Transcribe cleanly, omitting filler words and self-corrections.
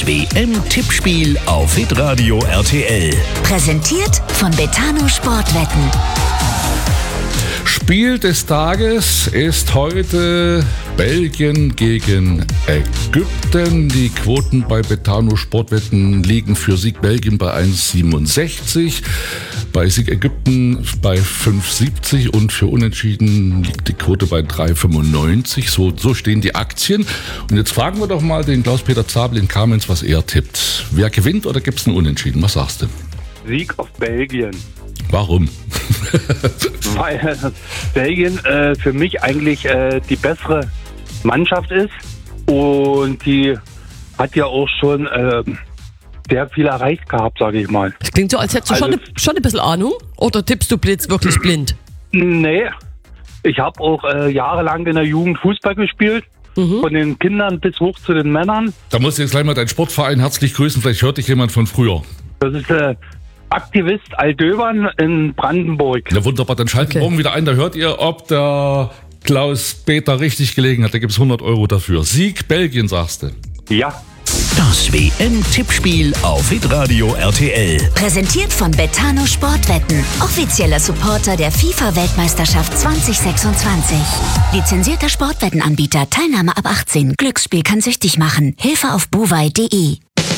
WM-Tippspiel auf Hitradio RTL. Präsentiert von Betano Sportwetten. Spiel des Tages ist heute Belgien gegen Ägypten. Die Quoten bei Betano Sportwetten liegen für Sieg Belgien bei 1,67, bei Sieg Ägypten bei 5,70 und für Unentschieden liegt die Quote bei 3,95. So stehen die Aktien. Und jetzt fragen wir doch mal den Klaus-Peter Zabel in Kamenz, was er tippt. Wer gewinnt oder gibt es einen Unentschieden? Was sagst du? Sieg auf Belgien. Warum? Weil Belgien für mich eigentlich die bessere Mannschaft ist und die hat ja auch schon sehr viel erreicht gehabt, sage ich mal. Das klingt so, als hättest du schon ein bisschen Ahnung. Oder tippst du wirklich blind? Nee, ich habe auch jahrelang in der Jugend Fußball gespielt. Von den Kindern bis hoch zu den Männern. Da musst du jetzt gleich mal deinen Sportverein herzlich grüßen. Vielleicht hört dich jemand von früher. Das ist Aktivist Aldöbern in Brandenburg. Ja, wunderbar. Dann schaltet morgen wieder ein. Da hört ihr, ob der Klaus-Peter richtig gelegen hat. Da gibt es 100 Euro dafür. Sieg Belgien, sagst du. Ja. Das WM-Tippspiel auf Hitradio RTL. Präsentiert von Betano Sportwetten. Offizieller Supporter der FIFA-Weltmeisterschaft 2026. Lizenzierter Sportwettenanbieter. Teilnahme ab 18. Glücksspiel kann süchtig machen. Hilfe auf buwei.de.